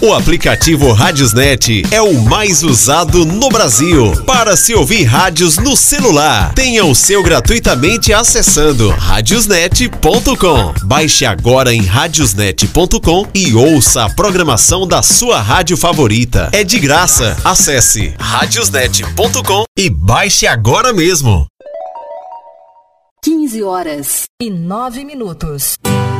O aplicativo Radiosnet é o mais usado no Brasil para se ouvir rádios no celular. Tenha o seu gratuitamente acessando radiosnet.com. Baixe agora em radiosnet.com e ouça a programação da sua rádio favorita. É de graça. Acesse radiosnet.com e baixe agora mesmo. 15 horas e 9 minutos.